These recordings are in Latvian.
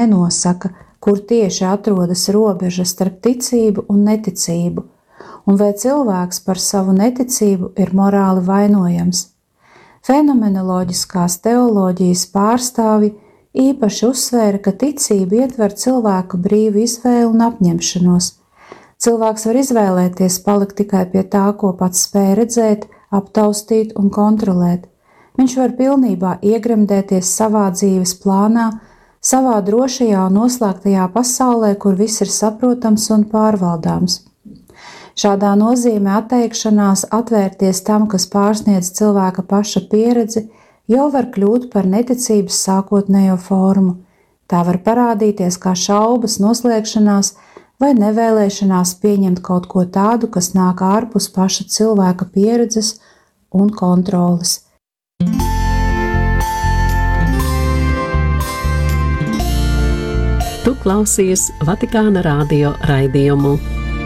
nenosaka, kur tieši atrodas robeža starp ticību un neticību, un vai cilvēks par savu neticību ir morāli vainojams. Fenomenoloģiskās teoloģijas pārstāvji īpaši uzsvēra, ka ticība ietver cilvēka brīvu izvēli un apņemšanos. Cilvēks var izvēlēties palikt tikai pie tā, ko pats spēj redzēt, aptaustīt un kontrolēt. Viņš var pilnībā iegremdēties savā dzīves plānā, savā drošajā un noslēgtajā pasaulē, kur viss ir saprotams un pārvaldāms. Šādā nozīmē atteikšanās atvērties tam, kas pārsniedz cilvēka paša pieredzi, jau var kļūt par neticības sākotnējo formu. Tā var parādīties kā šaubas, noslēgšanās vai nevēlēšanās pieņemt kaut ko tādu, kas nāk ārpus paša cilvēka pieredzes un kontroles. Tu klausies Vatikāna radio raidījumu.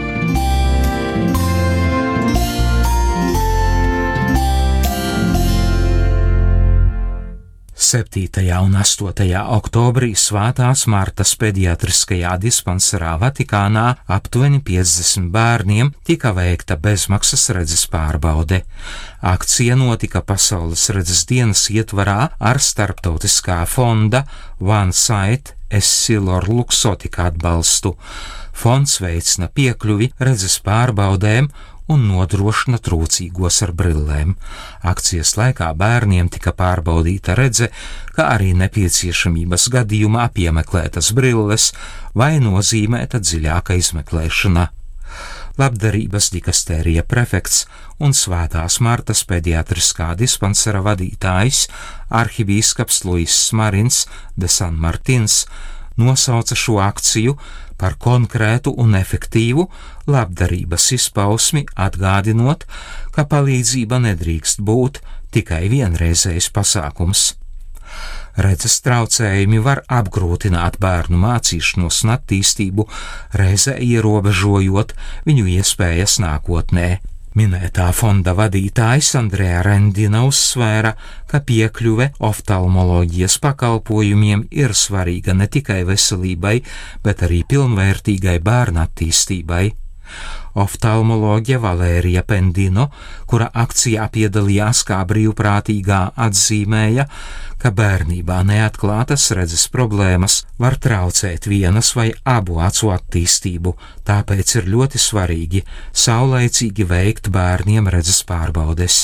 Septītajā un 8. oktobrī Svētās Martas pediatriskajā dispanserā Vatikānā aptuveni 50 bērniem tika veikta bezmaksas redzes pārbaude. Akcija notika Pasaules redzes dienas ietvarā ar starptautiskā fonda One Sight Essilor Luxotica atbalstu. Fonds veicina piekļuvi redzes pārbaudēm un nodrošina trūcīgos ar brillēm. Akcijas laikā bērniem tika pārbaudīta redze, kā arī nepieciešamības gadījumā piemeklētas brilles vai nozīmēta dziļāka izmeklēšana. Labdarības dikastērija prefekts un Svētās Martas pediatriskā dispansera vadītājs arhibīskaps Luis Marins de San Martins nosauca šo akciju par konkrētu un efektīvu labdarības izpausmi, atgādinot, ka palīdzība nedrīkst būt tikai vienreizējs pasākums. Redzes traucējumi var apgrūtināt bērnu mācīšanos un attīstību, reizē ierobežojot viņu iespējas nākotnē. Minētā fonda vadītājs Andrea Rendina uzsvēra, ka piekļuve oftalmoloģijas pakalpojumiem ir svarīga ne tikai veselībai, bet arī pilnvērtīgai bērna attīstībai. Oftalmoloģe Valērija Pendino, kura akcijā piedalījās kā brīvprātīgā, atzīmēja, ka bērnībā neatklātas redzes problēmas var traucēt vienas vai abu acu attīstību, tāpēc ir ļoti svarīgi saulaicīgi veikt bērniem redzes pārbaudes.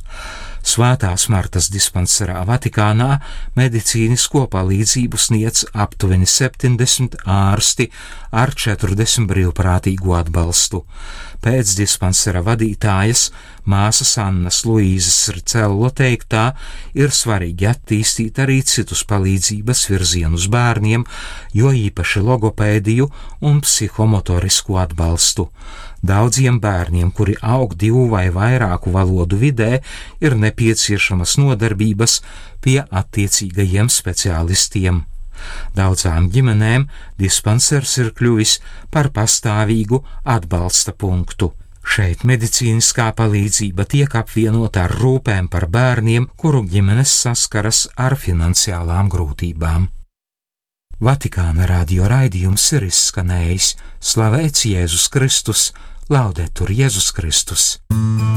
Svētās Martas dispanserā Vatikānā medicīnisko palīdzību sniedz aptuveni 70 ārsti ar 40 brīvprātīgu atbalstu. Pēc dispansera vadītājas māsas Annas Luīzes Ricello teiktā, ir svarīgi attīstīt arī citus palīdzības virzienus bērniem, jo īpaši logopēdiju un psihomotorisku atbalstu. Daudziem bērniem, kuri aug 2 vai vairāku valodu vidē, ir nepieciešamas nodarbības pie attiecīgajiem speciālistiem. Daudzām ģimenēm dispansers ir kļuvis par pastāvīgu atbalsta punktu. Šeit medicīniskā palīdzība tiek apvienota ar rūpēm par bērniem, kuru ģimenes saskaras ar finansiālām grūtībām. Vatikāna radio raidījums ir izskanējis. Slavēts Jēzus Kristus, Laudetur Jēzus Kristus!